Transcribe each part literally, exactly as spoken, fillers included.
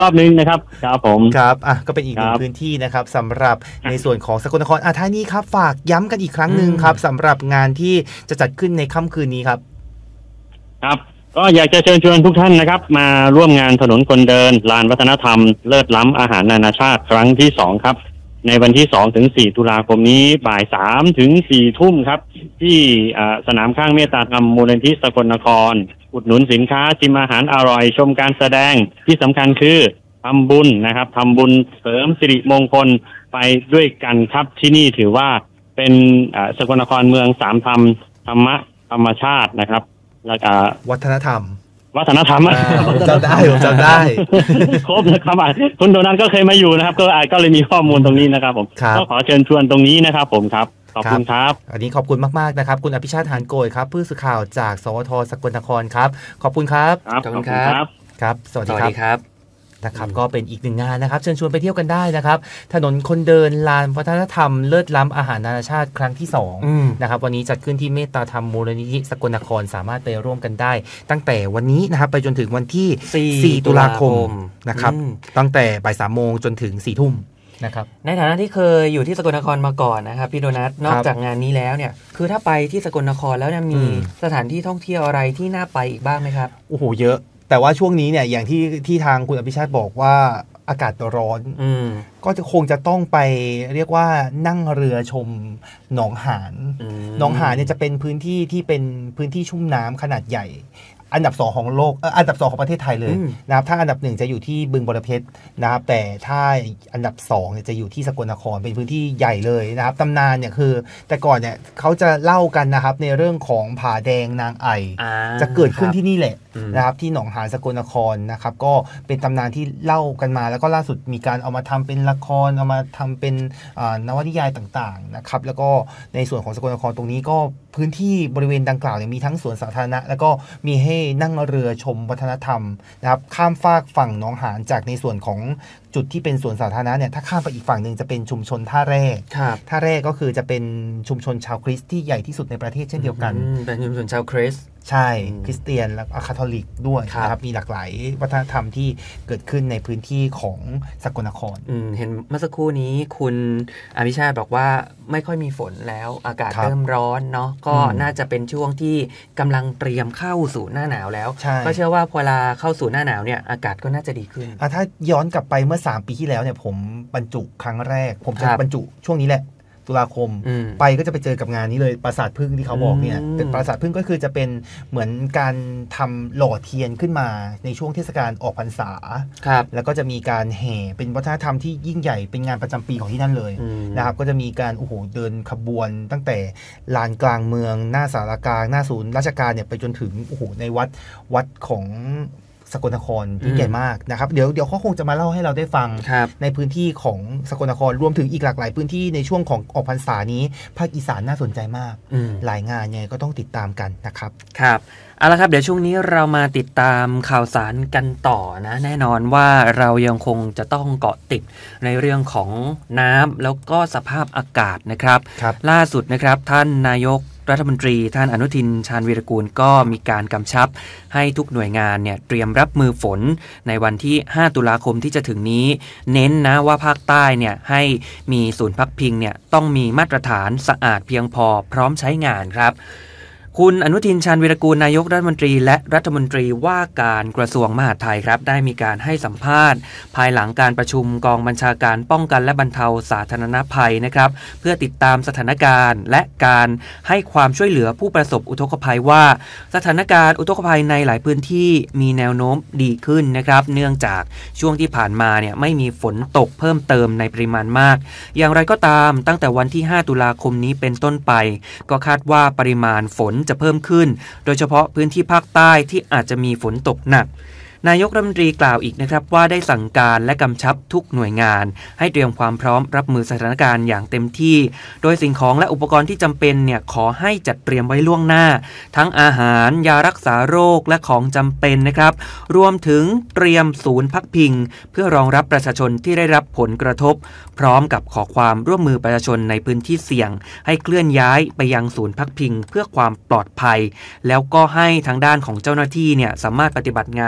รอบนึงนะครับครับผมครับอ่ะก็เป็นอีกหนึ่งพื้นที่นะครับสำหรับในส่วนของสกลนครอ่ะท่านี้ครับฝากย้ำกันอีกครั้งหนึ่งครับสำหรับงานที่จะจัดขึ้นในค่ำคืนนี้ครับครับก็อยากจะเชิญชวนทุกท่านนะครับมาร่วมงานถนนคนเดินลานวัฒนธรรมเลิศล้ำอาหารนานาชาติครั้งที่สองครับในวันที่สองถึงสี่ตุลาคมนี้บ่ายสามถึงสี่ทุ่มครับที่สนามข้างเมตตาธรรมมูลนิธิสกลนครอุดหนุนสินค้าชิมอาหารอร่อยชมการแสดงที่สำคัญคือทำบุญนะครับทำบุญเสริมสิริมงคลไปด้วยกันครับที่นี่ถือว่าเป็นสกลนครเมืองสามธรรมธรรมะธรรมชาตินะครับแล้วก็วัฒนธรรมวัฒนธรรมผมจำได้ผมจำได้ครบนะครับคุณโดนัทก็เคยมาอยู่นะครับก็ก็เลยมีข้อมูลตรงนี้นะครับผมก็ขอเชิญชวนตรงนี้นะครับผมครับขอบคุณครับอันนี้ขอบคุณมากๆนะครับคุณอภิชาติหานโกยครับผู้สื่อข่าวจากสวทสกลนครครับขอบคุณครับขอบคุณครับครับสวัสดีครับนะครับก็เป็นอีกหนึ่งงานนะครับเชิญชวนไปเที่ยวกันได้นะครับถนนคนเดินลานวัฒนธรรมเลิศล้ำอาหารนานาชาติครั้งที่สองนะครับวันนี้จัดขึ้นที่เมตตาธรรมมูลนิธิสกลนครสามารถไปร่วมกันได้ตั้งแต่วันนี้นะครับไปจนถึงวันที่สี่ตุลาคมนะครับตั้งแต่บ่ายสามโมงจนถึงสี่ทุ่มนะครับในฐานะที่เคยอยู่ที่สกลนครมาก่อนนะครับพี่โดนัทนอกจากงานนี้แล้วเนี่ยคือถ้าไปที่สกลนครแล้วเนี่ยมีสถานที่ท่องเที่ยวอะไรที่น่าไปอีกบ้างไหมครับโอ้โหเยอะแต่ว่าช่วงนี้เนี่ยอย่างที่ที่ทางคุณอภิชาติบอกว่าอากาศร้อนก็จะคงจะต้องไปเรียกว่านั่งเรือชมหนองหานหนองหานเนี่ยจะเป็นพื้นที่ที่เป็นพื้นที่ชุ่มน้ำขนาดใหญ่อันดับสองของโลกเอออันดับสองของประเทศไทยเลยนะครับถ้าอันดับหนึ่งจะอยู่ที่บึงบรเพชรนะครับแต่ถ้าอันดับสองเนี่ยจะอยู่ที่สกลนครเป็นพื้นที่ใหญ่เลยนะครับตำนานเนี่ยคือแต่ก่อนเนี่ยเขาจะเล่ากันนะครับในเรื่องของผาแดงนางไอจะเกิดขึ้นที่นี่แหละนะครับที่หนองหานสกลนครนะครับก็เป็นตำนานที่เล่ากันมาแล้วก็ล่าสุดมีการเอามาทำเป็นละครเอามาทำเป็นนวนิยายต่างๆนะครับแล้วก็ในส่วนของสกลนครตรงนี้ก็พื้นที่บริเวณดังกล่าวเนี่ยมีทั้งสวนสาธารณะแล้วก็มีให้นั่งเรือชมวัฒนธรรมนะครับข้ามฟากฝั่งหนองหานจากในส่วนของจุดที่เป็นสวนสาธารณะเนี่ยถ้าข้ามไปอีกฝั่งหนึ่งจะเป็นชุมชนท่าแร่ท่าแร่ก็คือจะเป็นชุมชนชาวคริสต์ที่ใหญ่ที่สุดในประเทศเช่นเดียวกันเป็นชุมชนชาวคริสต์ใช่คริสเตียนและคาทอลิกด้วยนะครับมีหลากหลายวัฒนธรรมที่เกิดขึ้นในพื้นที่ของสกลนครเห็นเมื่อสักครู่นี้คุณอภิชาติบอกว่าไม่ค่อยมีฝนแล้วอากาศเริ่มร้อนเนาะก็น่าจะเป็นช่วงที่กำลังเตรียมเข้าสู่หน้าหนาวแล้วก็เชื่อว่าพอเวลาเข้าสู่หน้าหนาวเนี่ยอากาศก็น่าจะดีขึ้นถ้าย้อนกลับไปเมื่อสามปีที่แล้วเนี่ยผมบรรจุครั้งแรกผมจะบรรจุช่วงนี้แหละตุลาคมไปก็จะไปเจอกับงานนี้เลยปราสาทผึ้งที่เขาบอกเนี่ยเป็นปราสาทผึ้งก็คือจะเป็นเหมือนการทำหล่อเทียนขึ้นมาในช่วงเทศกาลออกพรรษาแล้วก็จะมีการแห่เป็นวัฒนธรรมที่ยิ่งใหญ่เป็นงานประจำปีของที่นั่นเลยนะครับก็จะมีการโอ้โหเดินขบวนตั้งแต่ลานกลางเมืองหน้าศาลากลางหน้าศูนย์ราชการเนี่ยไปจนถึงโอ้โหในวัดวัดของสกลนครที่ใหญ่มากนะครับเดี๋ยวเดี๋ยวเขาคงจะมาเล่าให้เราได้ฟังในพื้นที่ของสกลนครรวมถึงอีกหลากหลายพื้นที่ในช่วงของออกพรรษานี้ภาคอีสานน่าสนใจมากหลายงานไงก็ต้องติดตามกันนะครับครับเอาละครับเดี๋ยวช่วงนี้เรามาติดตามข่าวสารกันต่อนะแน่นอนว่าเรายังคงจะต้องเกาะติดในเรื่องของน้ำแล้วก็สภาพอากาศนะครับล่าสุดนะครับท่านนายกรัฐมนตรีท่านอนุทินชาญวีรกูลก็มีการกำชับให้ทุกหน่วยงานเนี่ยเตรียมรับมือฝนในวันที่ห้าตุลาคมที่จะถึงนี้เน้นนะว่าภาคใต้เนี่ยให้มีศูนย์พักพิงเนี่ยต้องมีมาตรฐานสะอาดเพียงพอพร้อมใช้งานครับคุณอนุทินชาญวีรกูลนายกรัฐมนตรีและรัฐมนตรีว่าการกระทรวงมหาดไทยครับได้มีการให้สัมภาษณ์ภายหลังการประชุมกองบัญชาการป้องกันและบรรเทาสาธารณภัยนะครับเพื่อติดตามสถานการณ์และการให้ความช่วยเหลือผู้ประสบอุทกภัยว่าสถานการณ์อุทกภัยในหลายพื้นที่มีแนวโน้มดีขึ้นนะครับเนื่องจากช่วงที่ผ่านมาเนี่ยไม่มีฝนตกเพิ่มเติมในปริมาณมากอย่างไรก็ตามตั้งแต่วันที่ห้าตุลาคมนี้เป็นต้นไปก็คาดว่าปริมาณฝนจะเพิ่มขึ้นโดยเฉพาะพื้นที่ภาคใต้ที่อาจจะมีฝนตกหนักนายกรัฐมนตรีกล่าวอีกนะครับว่าได้สั่งการและกำชับทุกหน่วยงานให้เตรียมความพร้อมรับมือสถานการณ์อย่างเต็มที่โดยสิ่งของและอุปกรณ์ที่จำเป็นเนี่ยขอให้จัดเตรียมไว้ล่วงหน้าทั้งอาหารยารักษาโรคและของจำเป็นนะครับรวมถึงเตรียมศูนย์พักพิงเพื่อรองรับประชาชนที่ได้รับผลกระทบพร้อมกับขอความร่วมมือประชาชนในพื้นที่เสี่ยงให้เคลื่อนย้ายไปยังศูนย์พักพิงเพื่อความปลอดภัยแล้วก็ให้ทางด้านของเจ้าหน้าที่เนี่ยสามารถปฏิบัติงานได้อย่าง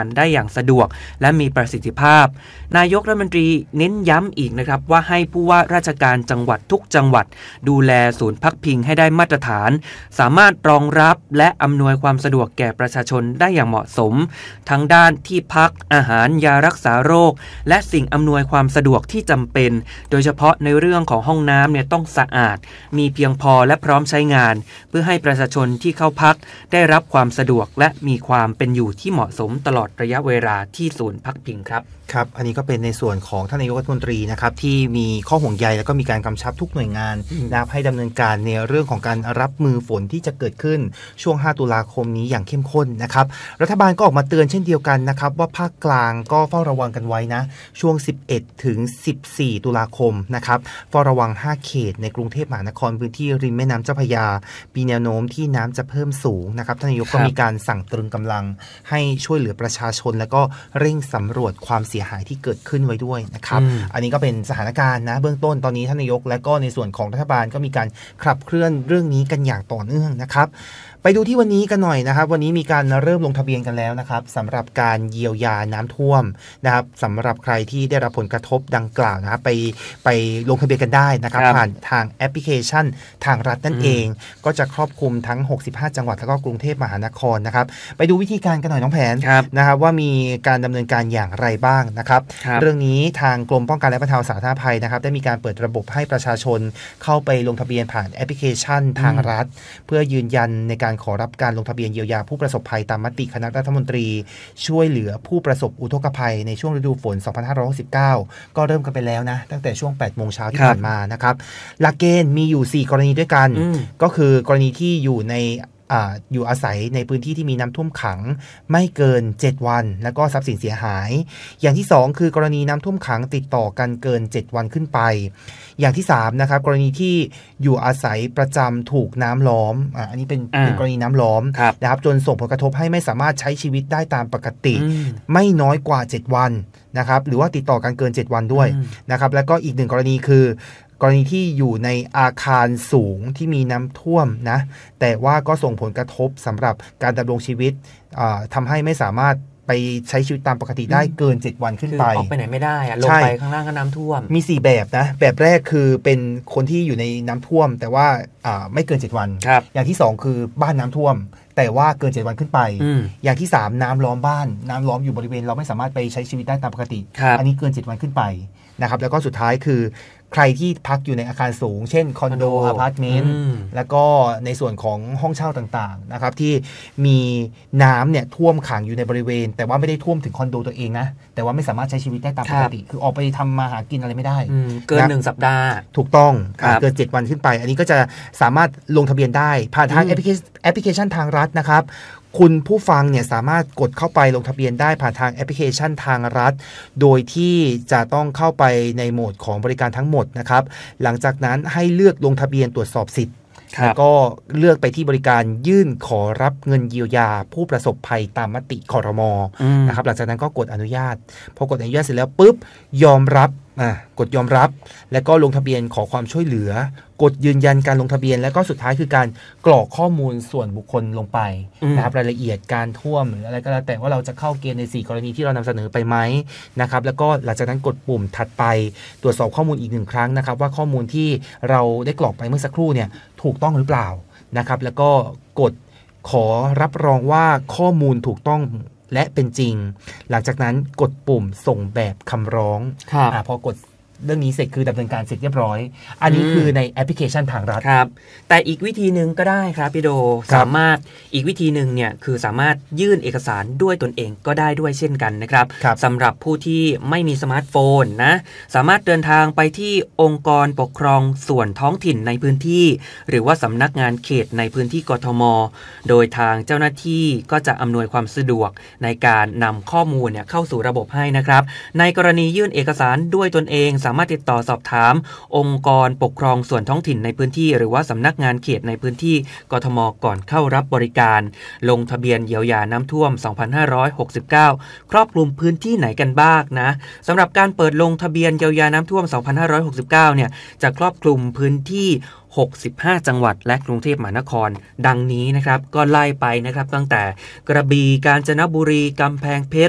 อย่างสะดวกและมีประสิทธิภาพนายกรัฐมนตรีเน้นย้ำอีกนะครับว่าให้ผู้ว่าราชการจังหวัดทุกจังหวัดดูแลศูนย์พักพิงให้ได้มาตรฐานสามารถรองรับและอำนวยความสะดวกแก่ประชาชนได้อย่างเหมาะสมทั้งด้านที่พักอาหารยารักษาโรคและสิ่งอำนวยความสะดวกที่จำเป็นโดยเฉพาะในเรื่องของห้องน้ำเนี่ยต้องสะอาดมีเพียงพอและพร้อมใช้งานเพื่อให้ประชาชนที่เข้าพักได้รับความสะดวกและมีความเป็นอยู่ที่เหมาะสมตลอดระยะเวลาที่ศูนย์พักพิงครับครับอันนี้ก็เป็นในส่วนของท่านนายกรัฐมนตรีนะครับที่มีข้อห่วงใยแล้วก็มีการกำชับทุกหน่วยงานนะครับให้ดำเนินการในเรื่องของการรับมือฝนที่จะเกิดขึ้นช่วงห้าตุลาคมนี้อย่างเข้มข้นนะครับรัฐบาลก็ออกมาเตือนเช่นเดียวกันนะครับว่าภาคกลางก็เฝ้าระวังกันไว้นะช่วงสิบเอ็ดถึงสิบสี่ตุลาคมนะครับเฝ้าระวังห้าเขตในกรุงเทพมหานครพื้นที่ริมแม่น้ำเจ้าพระยามีแนวโน้มที่น้ำจะเพิ่มสูงนะครับท่านนายกก็มีการสั่งตรึงกำลังให้ช่วยเหลือประชาชนแล้วก็เร่งสำรวจความเสียหายที่เกิดขึ้นไว้ด้วยนะครับ อ, อันนี้ก็เป็นสถานการณ์นะเบื้องต้นตอนนี้ท่านนายกและก็ในส่วนของรัฐบาลก็มีการขับเคลื่อนเรื่องนี้กันอย่างต่อเนื่องนะครับไปดูที่วันนี้กันหน่อยนะครับวันนี้มีการเริ่มลงทะเบียนกันแล้วนะครับสำหรับการเยียวยาน้ำท่วมนะครับสำหรับใครที่ได้รับผลกระทบดังกล่าวนะครับไปไปลงทะเบียนกันได้นะครับผ่านทางแอปพลิเคชันทางรัฐนั่นเองก็จะครอบคลุมทั้งหกสิบห้าจังหวัดแล้วก็กรุงเทพมหานครนะครับไปดูวิธีการกันหน่อยน้องแผนนะครับว่ามีการดำเนินการอย่างไรบ้างนะครับเรื่องนี้ทางกรมป้องกันและบรรเทาสาธารณภัยนะครับได้มีการเปิดระบบให้ประชาชนเข้าไปลงทะเบียนผ่านแอปพลิเคชันทางรัฐเพื่อยืนยันในการขอรับการลงทะเบียนเยียวยาผู้ประสบภัยตามมติคณะรัฐมนตรีช่วยเหลือผู้ประสบอุทกภัยในช่วงฤดูฝนสองพันห้าร้อยหกสิบเก้าก็เริ่มกันไปแล้วนะตั้งแต่ช่วง แปดโมงเช้าที่ผ่านมานะครับหลักเกณฑ์มีอยู่สี่กรณีด้วยกันก็คือกรณีที่อยู่ในอ, อยู่อาศัยในพื้นที่ที่มีน้ำท่วมขังไม่เกินเจ็ดวันแล้วก็ทรัพย์สินเสียหายอย่างที่สองคือกรณีน้ำท่วมขังติดต่อกันเกินเจ็ดวันขึ้นไปอย่างที่สามนะครับกรณีที่อยู่อาศัยประจำถูกน้ำล้อม อ, อันนี้เป็น, เป็นกรณีน้ำล้อมนะครับจนส่งผลกระทบให้ไม่สามารถใช้ชีวิตได้ตามปกติไม่น้อยกว่าเจ็ดวันนะครับหรือว่าติดต่อกันเกินเจ็ดวันด้วยนะครับแล้วก็อีกหนึ่งกรณีคือกรณีที่อยู่ในอาคารสูงที่มีน้ำท่วมนะแต่ว่าก็ส่งผลกระทบสำหรับการดำรงชีวิตทำให้ไม่สามารถไปใช้ชีวิตตามปกติได้เกินเจ็ดวันขึ้นไปออกไปไหนไม่ได้อะลงไปข้างล่างก็น้ำท่วมมีสี่แบบนะแบบแรกคือเป็นคนที่อยู่ในน้ำท่วมแต่ว่าไม่เกินเจ็ดวันอย่างที่สองคือบ้านน้ำท่วมแต่ว่าเกินเจ็ดวันขึ้นไปอย่างที่สามน้ำล้อมบ้านน้ำล้อมอยู่บริเวณเราไม่สามารถไปใช้ชีวิตได้ตามปกติอันนี้เกินเจ็ดวันขึ้นไปนะครับแล้วก็สุดท้ายคือใครที่พักอยู่ในอาคารสูงเช่นคอนโดอพาร์ตเมนต์แล้วก็ในส่วนของห้องเช่าต่างๆนะครับที่มีน้ำเนี่ยท่วมขังอยู่ในบริเวณแต่ว่าไม่ได้ท่วมถึงคอนโดตัวเองนะแต่ว่าไม่สามารถใช้ชีวิตได้ตามปกติคือออกไปทำมาหากินอะไรไม่ได้เกินหนึ่งสัปดาห์ถูกต้องเกินเจ็ดวันขึ้นไปอันนี้ก็จะสามารถลงทะเบียนได้ผ่านทางแอปพลิเคชันทางรัฐนะครับคุณผู้ฟังเนี่ยสามารถกดเข้าไปลงทะเบียนได้ผ่านทางแอปพลิเคชันทางรัฐโดยที่จะต้องเข้าไปในโหมดของบริการทั้งหมดนะครับหลังจากนั้นให้เลือกลงทะเบียนตรวจสอบสิทธิ์แล้วก็เลือกไปที่บริการยื่นขอรับเงินเยียวยาผู้ประสบภัยตามมติครม.นะครับหลังจากนั้นก็กดอนุญาตพอกดอนุญาตเสร็จแล้วปุ๊บยอมรับอ่ะกดยอมรับแล้วก็ลงทะเบียนขอความช่วยเหลือกดยืนยันการลงทะเบียนแล้วก็สุดท้ายคือการกรอกข้อมูลส่วนบุคคลลงไปนะครับรายละเอียดการท่วมหรืออะไรก็แล้วแต่ว่าเราจะเข้าเกณฑ์ในสี่กรณีที่เรานำเสนอไปไหมนะครับแล้วก็หลังจากนั้นกดปุ่มถัดไปตรวจสอบข้อมูลอีกหนึ่งครั้งนะครับว่าข้อมูลที่เราได้กรอกไปเมื่อสักครู่เนี่ยถูกต้องหรือเปล่านะครับแล้วก็กดขอรับรองว่าข้อมูลถูกต้องและเป็นจริงหลังจากนั้นกดปุ่มส่งแบบคำร้องอ่าพอกดเรื่องนี้เสร็จคือดำเนินการเสร็จเรียบร้อยอันนี้คือในแอปพลิเคชันทางรัฐครับแต่อีกวิธีหนึ่งก็ได้ครับพี่โดสามารถอีกวิธีหนึ่งเนี่ยคือสามารถยื่นเอกสารด้วยตนเองก็ได้ด้วยเช่นกันนะครับสำหรับผู้ที่ไม่มีสมาร์ทโฟนนะสามารถเดินทางไปที่องค์กรปกครองส่วนท้องถิ่นในพื้นที่หรือว่าสำนักงานเขตในพื้นที่กทม.โดยทางเจ้าหน้าที่ก็จะอำนวยความสะดวกในการนำข้อมูลเนี่ยเข้าสู่ระบบให้นะครับในกรณียื่นเอกสารด้วยตนเองสามารถติดต่อสอบถามองค์กรปกครองส่วนท้องถิ่นในพื้นที่หรือว่าสำนักงานเขตในพื้นที่กทม.ก่อนเข้ารับบริการลงทะเบียนเยียวยาน้ำท่วมสองพันห้าร้อยหกสิบเก้าครอบคลุมพื้นที่ไหนกันบ้างนะสำหรับการเปิดลงทะเบียนเยียวยาน้ำท่วมสองพันห้าร้อยหกสิบเก้าเนี่ยจะครอบคลุมพื้นที่หกสิบห้าจังหวัดและกรุงเทพมหานครดังนี้นะครับก็ไล่ไปนะครับตั้งแต่กระบี่กาญจนบุรีกำแพงเพชร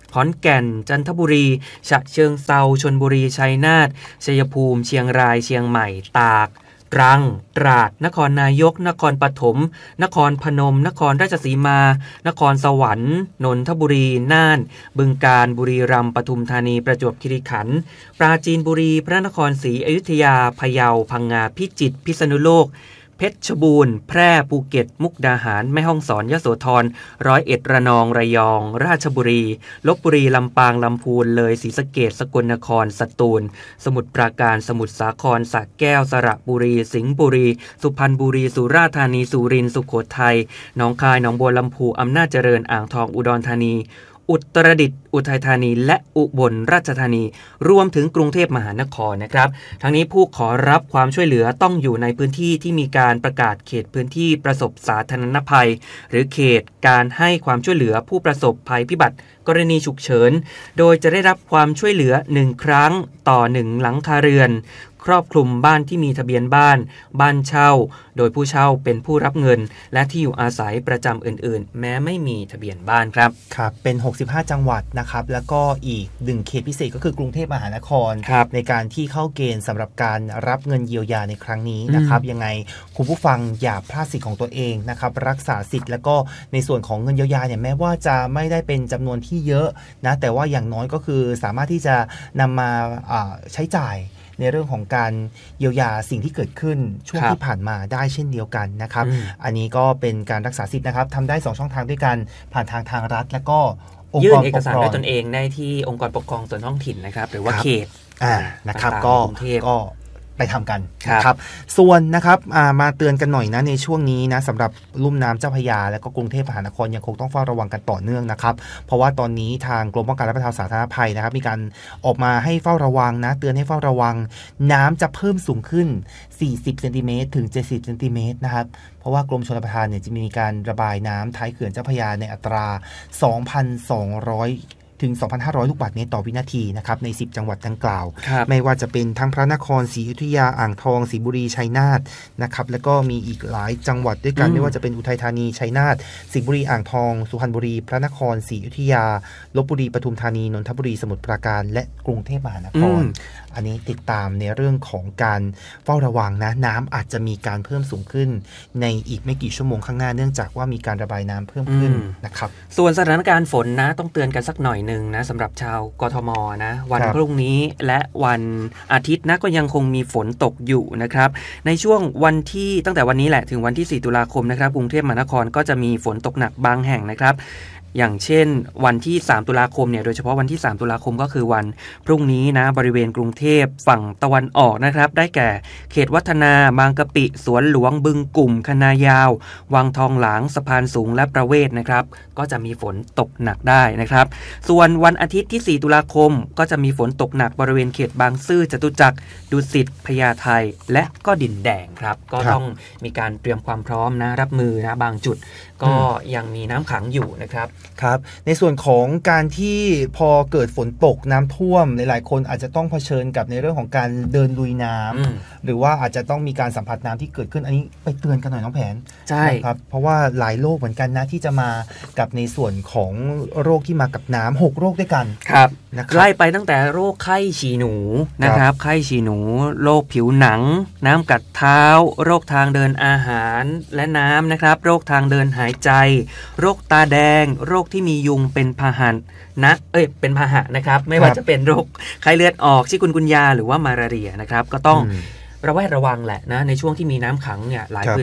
ขอนแก่นจันทบุรีฉะเชิงเทราชลบุรีชัยนาทชัยภูมิเชียงรายเชียงใหม่ตากตรังตราดนครนายกนครปฐมนครพนมนครราชสีมานครสวรรค์นนทบุรีน่านบึงกาฬบุรีรัมย์ปทุมธานีประจวบคีรีขันธ์ปราจีนบุรีพระนครศรีอยุธยาพะเยาพังงาพิจิตรพิษณุโลกเพชรบูรณ์แพร่ภูเก็ตมุกดาหารแม่ฮ่องสอนยโสธรร้อยเอ็ดระนองระยองราชบุรีลพบุรีลำปางลำพูนเลยศรีสะเกษสกลนครสตูลสมุทรปราการสมุทรสาครสระแก้วสระบุรีสิงห์บุรีสุพรรณบุรีสุราษฎร์ธานีสุรินทร์สุโขทัยหนองคายหนองบัวลำพูอำนาจเจริญอ่างทองอุดรธานีอุตรดิตถ์อุทัยธานีและอุบลราชธานีรวมถึงกรุงเทพมหานครนะครับทั้งนี้ผู้ขอรับความช่วยเหลือต้องอยู่ในพื้นที่ที่มีการประกาศเขตพื้นที่ประสบสาธารณภัยหรือเขตการให้ความช่วยเหลือผู้ประสบภัยพิบัติกรณีฉุกเฉินโดยจะได้รับความช่วยเหลือหนึ่งครั้งต่อหนึ่งหลังคาเรือนครอบคลุมบ้านที่มีทะเบียนบ้านบ้านเช่าโดยผู้เช่าเป็นผู้รับเงินและที่อยู่อาศัยประจำอื่นๆแม้ไม่มีทะเบียนบ้านครับครับเป็นหกสิบห้าจังหวัดนะครับแล้วก็อีกหนึ่งเขตพิเศษก็คือกรุงเทพมหานครในการที่เข้าเกณฑ์สำหรับการรับเงินเยียวยาในครั้งนี้นะครับยังไงคุณผู้ฟังอย่าพลาดสิทธิ์ของตัวเองนะครับรักษาสิทธิ์แล้วก็ในส่วนของเงินเยียวยาเนี่ยแม้ว่าจะไม่ได้เป็นจำนวนที่เยอะนะแต่ว่าอย่างน้อยก็คือสามารถที่จะนำมาใช้จ่ายในเรื่องของการเยียวยาสิ่งที่เกิดขึ้นช่วงที่ผ่านมาได้เช่นเดียวกันนะครับ อ, อันนี้ก็เป็นการรักษาสิทธิ์นะครับทำได้สองช่องทางด้วยกันผ่านทางทางรัฐและก็องค์กรปกครองยื่นเอกสารด้วยตนเองได้ที่องค์กรปกครองส่วนท้องถิ่นนะครับหรือว่าเขตนะครับก็ก็ไปทำกันนะครับส่วนนะครับมาเตือนกันหน่อยนะในช่วงนี้นะสำหรับลุ่มน้ำเจ้าพระยาและก็กรุงเทพมหานครยังคงต้องเฝ้าระวังกันต่อเนื่องนะครับเพราะว่าตอนนี้ทางกรมป้องกันและบรรเทาสาธารณภัยนะครับมีการออกมาให้เฝ้าระวังนะเตือนให้เฝ้าระวังน้ำจะเพิ่มสูงขึ้นสี่สิบเซนติเมตรถึงเจ็ดสิบเซนติเมตรนะครับเพราะว่ากรมชลประทานเนี่ยจะมีการระบายน้ำท้ายเขื่อนเจ้าพระยาในอัตรา สองพันสองร้อยถึง สองพันห้าร้อย ลูกบาศก์เมตรต่อวินาทีนะครับในสิบจังหวัดดังกล่าวไม่ว่าจะเป็นทั้งพระนครศรีอยุธยาอ่างทองศรีบุรีชัยนาทนะครับแล้วก็มีอีกหลายจังหวัดด้วยกันไม่ว่าจะเป็นอุทัยธานีชัยนาทสิงห์บุรีอ่างทองสุพรรณบุรีพระนครศรีอยุธยาลพบุรีปทุมธานีนนทบุรีสมุทรปราการและกรุงเทพมหานครอันนี้ติดตามในเรื่องของการเฝ้าระวังนะน้ำอาจจะมีการเพิ่มสูงขึ้นในอีกไม่กี่ชั่วโมงข้างหน้าเนื่องจากว่ามีการระบายน้ำเพิ่มขึ้นนะครับส่วนสถานการณ์ฝนนะต้องเตือนกันสักหน่อยนึงนะสำหรับชาวกทมนะวันพรุ่งนี้และวันอาทิตย์นะก็ยังคงมีฝนตกอยู่นะครับในช่วงวันที่ตั้งแต่วันนี้แหละถึงวันที่สี่ตุลาคมนะครับกรุงเทพมหานครก็จะมีฝนตกหนักบางแห่งนะครับอย่างเช่นวันที่สามตุลาคมเนี่ยโดยเฉพาะวันที่สามตุลาคมก็คือวันพรุ่งนี้นะบริเวณกรุงเทพฝั่งตะวันออกนะครับได้แก่เขตวัฒนาบางกะปิสวนหลวงบึงกลุ่มคณะยาววังทองหลางสะพานสูงและประเวศนะครับก็จะมีฝนตกหนักได้นะครับส่วนวันอาทิตย์ที่สี่ตุลาคมก็จะมีฝนตกหนักบริเวณเขตบางซื่อจตุจักรดุสิตพญาไทและก็ดินแดงครับก็ต้องมีการเตรียมความพร้อมนะรับมือนะบางจุดก็ยังมีน้ำขังอยู่นะครับครับในส่วนของการที่พอเกิดฝนตกน้ำท่วมหลายๆคนอาจจะต้องเผชิญกับในเรื่องของการเดินลุยน้ำหรือว่าอาจจะต้องมีการสัมผัสน้ำที่เกิดขึ้นอันนี้ไปเตือนกันหน่อยน้องแผนใช่ครับเพราะว่าหลายโรคเหมือนกันนะที่จะมากับในส่วนของโรคที่มากับน้ำหกโรคด้วยกันครับไล่ไปตั้งแต่โรคไข้ฉี่หนูนะครับไข้ฉี่หนูโรคผิวหนังน้ำกัดเท้าโรคทางเดินอาหารและน้ำนะครับโรคทางเดินหายใจโรคตาแดงโรคที่มียุงเป็นพาหะนะเอ้ยเป็นพาหะนะครับไม่ว่าจะเป็นโรคไข้เลือดออกชิกุนกุนยาหรือว่ามาลาเรียนะครับก็ต้องระแวดระวังแหละนะในช่วงที่มีน้ำขังเนี่ยหลาย